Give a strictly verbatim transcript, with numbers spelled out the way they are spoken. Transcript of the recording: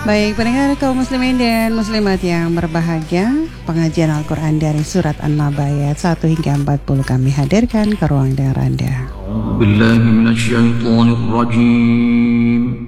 Baik, pendengar kaum muslimin dan muslimat yang berbahagia, pengajian Al-Quran dari surat An-Naba ayat satu hingga empat puluh kami hadirkan ke ruang dengar Anda. Billahi minasyaitonir rajim.